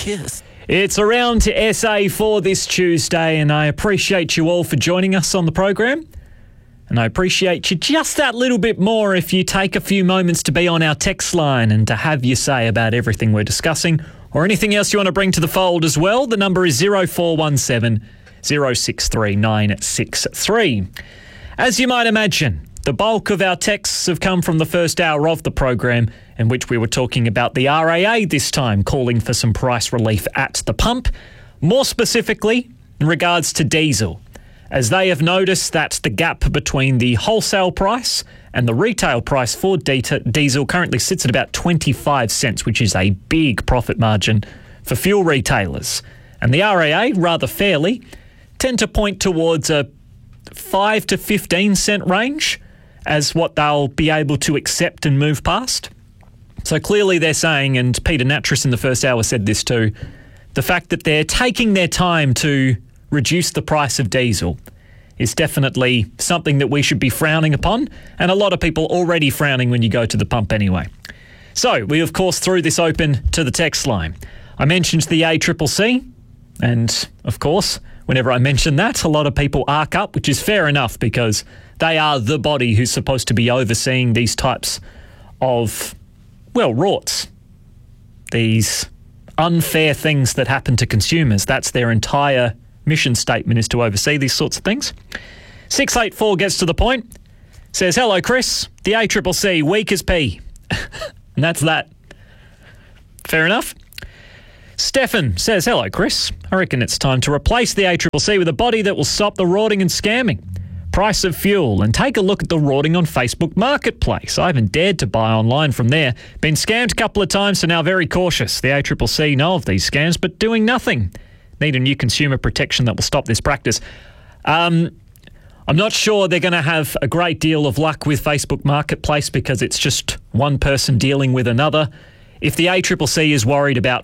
kiss. It's Around to SA for this Tuesday, and I appreciate you all for joining us on the program. And I appreciate you just that little bit more if you take a few moments to be on our text line and to have your say about everything we're discussing or anything else you want to bring to the fold as well. The number is 0417 063 963. As you might imagine, the bulk of our texts have come from the first hour of the program, in which we were talking about the RAA this time, calling for some price relief at the pump, more specifically in regards to diesel, as they have noticed that the gap between the wholesale price and the retail price for diesel currently sits at about 25 cents, which is a big profit margin for fuel retailers. And the RAA, rather fairly, tend to point towards a 5 to 15 cent range as what they'll be able to accept and move past. So clearly they're saying, and Peter Nattrass in the first hour said this too, the fact that they're taking their time to reduce the price of diesel is definitely something that we should be frowning upon, and a lot of people already frowning when you go to the pump anyway. So we, of course, threw this open to the text line. I mentioned the ACCC, and, of course, whenever I mention that, a lot of people arc up, which is fair enough because they are the body who's supposed to be overseeing these types of, well, rorts. These unfair things that happen to consumers. That's their entire mission statement, is to oversee these sorts of things. 684 gets to the point. Says, hello, Chris. The ACCC, weak as pea. And that's that. Fair enough. Stefan says, hello, Chris. I reckon it's time to replace the ACCC with a body that will stop the rorting and scamming. Price of fuel, and take a look at the rorting on Facebook Marketplace. I haven't dared to buy online from there. Been scammed a couple of times, so now very cautious. The ACCC know of these scams, but doing nothing. Need a new consumer protection that will stop this practice. I'm not sure they're going to have a great deal of luck with Facebook Marketplace because it's just one person dealing with another. If the ACCC is worried about